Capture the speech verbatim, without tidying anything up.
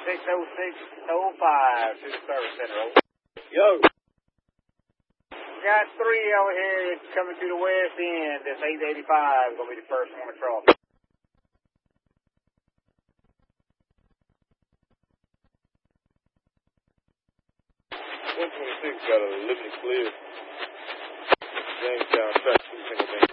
six oh six oh five to the service center. Yo. Got three over here coming to the west end. This eight eighty-five is going to be the first one across. one twenty-six got a limited clear. Jamestown track two single